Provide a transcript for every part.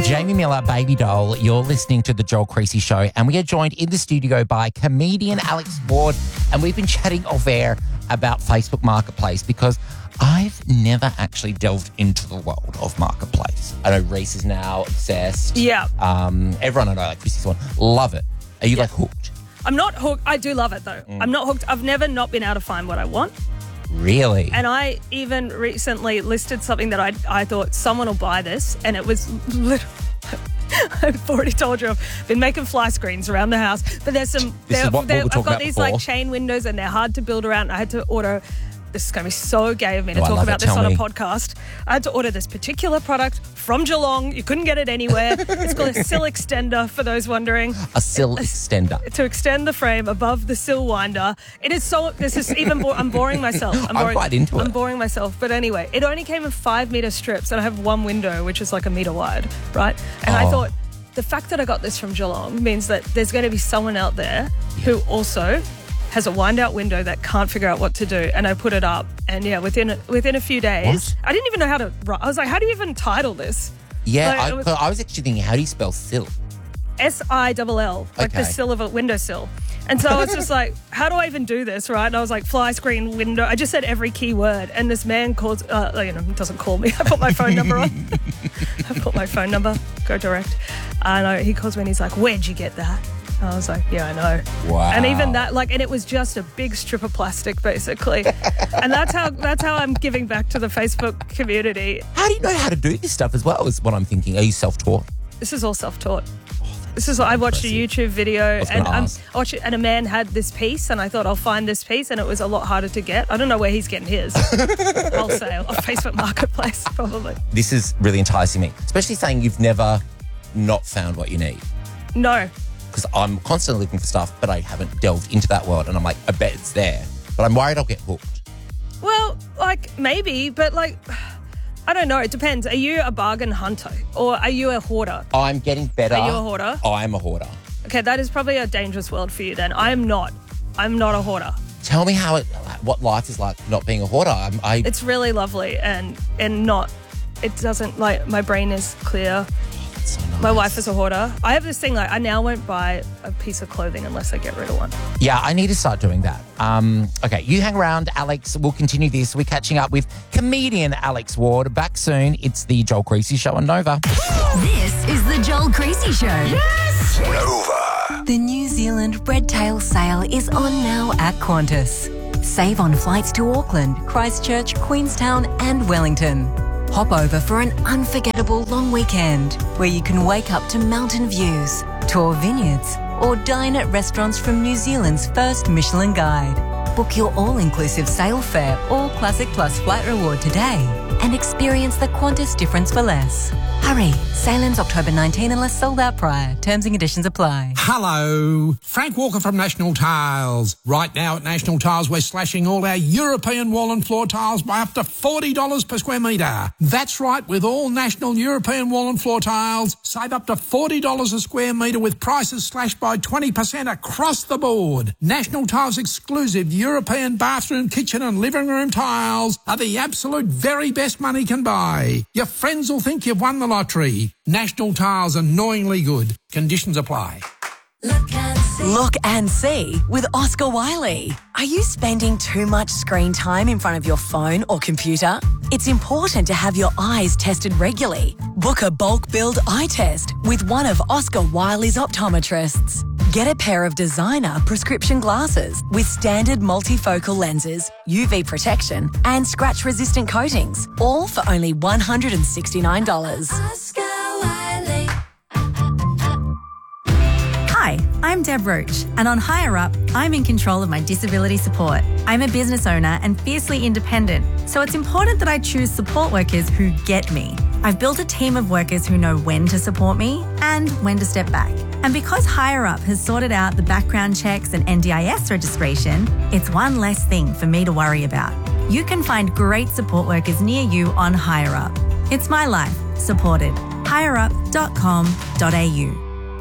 Jamie Miller, Baby Doll. You're listening to The Joel Creasy Show, and we are joined in the studio by comedian Alex Ward, and we've been chatting off air about Facebook Marketplace because I've never actually delved into the world of Marketplace. I know Reese is now obsessed. Yeah. Everyone I know, like Chrissy's one, love it. Are you like hooked? I'm not hooked. I do love it though. I'm not hooked. I've never not been able to find what I want. Really? And I even recently listed something that I thought someone will buy this, and it was literally, I've already told you I've been making fly screens around the house, but there's some. This is what we were talking I've got about these before. like chain windows, and they're hard to build around. I had to order. This is going to be so gay of me to Oh, I talk love about it. this Tell on me. a podcast. I had to order this particular product from Geelong. You couldn't get it anywhere. It's called a sill extender, for those wondering. A sill extender. To extend the frame above the sill winder. It is so, this is even, I'm boring myself. I'm quite into it. I'm boring myself. But anyway, it only came in 5 metre strips, and I have one window, which is like a metre wide, right? And I thought, the fact that I got this from Geelong means that there's going to be someone out there who also has a wind-out window that can't figure out what to do, and I put it up, and yeah, within a few days, What? I didn't even know how to. I was like, how do you even title this? Yeah, Like, I was actually thinking, how do you spell sill? SILL, like the Okay. sill of a windowsill. And so I was just like, how do I even do this, right? And I was like, fly screen, window. I just said every key word, and this man calls, doesn't call me. I put my phone number on. I put my phone number, go direct. And he calls me and he's like, where'd you get that? I was like, yeah, I know. Wow. And even that, and it was just a big strip of plastic, basically. And that's how I'm giving back to the Facebook community. How do you know how to do this stuff as well, is what I'm thinking. Are you self-taught? This is all self-taught. I watched a YouTube video, and I watched it, and a man had this piece, and I thought I'll find this piece, and it was a lot harder to get. I don't know where he's getting his. Wholesale, off Facebook Marketplace, probably. This is really enticing me, especially saying you've never not found what you need. No. Because I'm constantly looking for stuff, but I haven't delved into that world, and I'm like, I bet it's there. But I'm worried I'll get hooked. Well, maybe, but I don't know. It depends. Are you a bargain hunter or are you a hoarder? I'm getting better. Are you a hoarder? I'm a hoarder. Okay, that is probably a dangerous world for you then. I'm not. I'm not a hoarder. Tell me what life is like not being a hoarder. It's really lovely and not. It doesn't my brain is clear. So nice. My wife is a hoarder. I have this thing I now won't buy a piece of clothing unless I get rid of one. Yeah, I need to start doing that. Okay, you hang around, Alex. We'll continue this. We're catching up with comedian Alex Ward. Back soon. It's the Joel Creasy Show on Nova. This is the Joel Creasy Show. Yes! Nova. The New Zealand Red Tail sale is on now at Qantas. Save on flights to Auckland, Christchurch, Queenstown and Wellington. Hop over for an unforgettable long weekend where you can wake up to mountain views, tour vineyards, or dine at restaurants from New Zealand's first Michelin Guide. Book your all-inclusive sail fare or Classic Plus flight reward today and experience the Qantas difference for less. Hurry, sail ends October 19 unless sold out prior. Terms and conditions apply. Hello, Frank Walker from National Tiles. Right now at National Tiles, we're slashing all our European wall and floor tiles by up to $40 per square metre. That's right, with all National European wall and floor tiles, save up to $40 a square metre with prices slashed by 20% across the board. National Tiles exclusive European bathroom, kitchen and living room tiles are the absolute very best money can buy. Your friends will think you've won the lottery. National Tiles, annoyingly good. Conditions apply. Look and see with Oscar Wiley. Are you spending too much screen time in front of your phone or computer? It's important to have your eyes tested regularly. Book a bulk build eye test with one of Oscar Wiley's optometrists. Get a pair of designer prescription glasses with standard multifocal lenses, UV protection and scratch-resistant coatings, all for only $169. Oscar Wiley. Hi, I'm Deb Roach, and on Higher Up, I'm in control of my disability support. I'm a business owner and fiercely independent, so it's important that I choose support workers who get me. I've built a team of workers who know when to support me and when to step back. And because Higher Up has sorted out the background checks and NDIS registration, it's one less thing for me to worry about. You can find great support workers near you on Higher Up. It's my life, supported. higherup.com.au.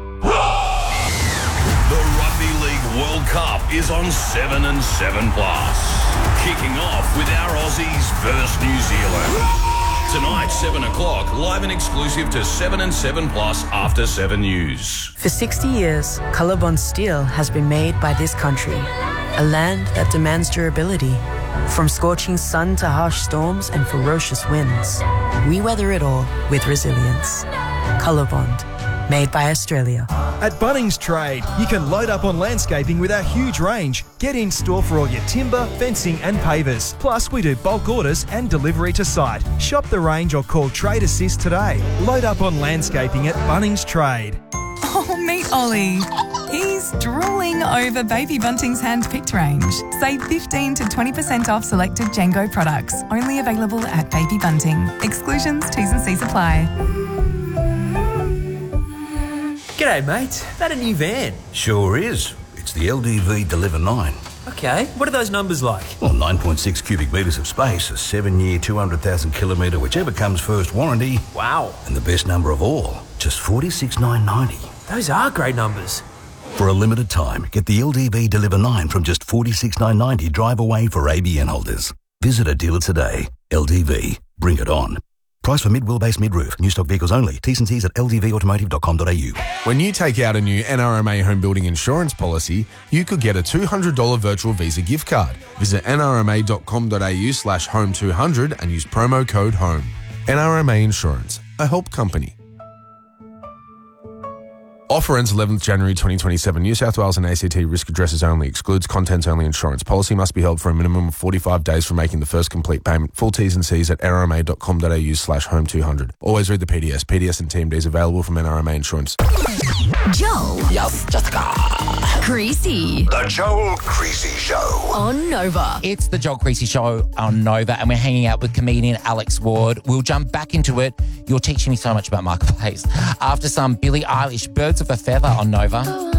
The Rugby League World Cup is on 7 and 7 Plus. Kicking off with our Aussies versus New Zealand. Tonight, 7 o'clock, live and exclusive to 7 and 7 Plus after 7 News. For 60 years, Colorbond steel has been made by this country, a land that demands durability. From scorching sun to harsh storms and ferocious winds, we weather it all with resilience. Colorbond, made by Australia. At Bunnings Trade, you can load up on landscaping with our huge range. Get in store for all your timber, fencing and pavers. Plus, we do bulk orders and delivery to site. Shop the range or call Trade Assist today. Load up on landscaping at Bunnings Trade. Oh, meet Ollie. He's drooling over Baby Bunting's hand-picked range. Save 15 to 20% off selected Django products. Only available at Baby Bunting. Exclusions, T's and C's apply. G'day, mate. That a new van? Sure is. It's the LDV Deliver 9. Okay, what are those numbers like? Well, 9.6 cubic metres of space, a 7-year, 200,000 kilometre, whichever comes first warranty. Wow. And the best number of all, just $46,990. Those are great numbers. For a limited time, get the LDV Deliver 9 from just $46,990 drive away for ABN holders. Visit a dealer today. LDV. Bring it on. Price for mid-wheelbase mid-roof. New stock vehicles only. T's and C's at ldvautomotive.com.au. When you take out a new NRMA home building insurance policy, you could get a $200 virtual Visa gift card. Visit nrma.com.au/home200 and use promo code HOME. NRMA Insurance, a help company. Offer ends 11th January 2027. New South Wales and ACT risk addresses only. Excludes contents only insurance. Policy must be held for a minimum of 45 days from making the first complete payment. Full T's and C's at nrma.com.au/home200. Always read the PDS. PDS and TMDs available from NRMA Insurance. Joel. Yes, Jessica. Creasy. The Joel Creasy Show. On Nova. It's the Joel Creasy Show on Nova, and we're hanging out with comedian Alex Ward. We'll jump back into it. You're teaching me so much about Marketplace. After some Billie Eilish, Birds of a Feather on Nova.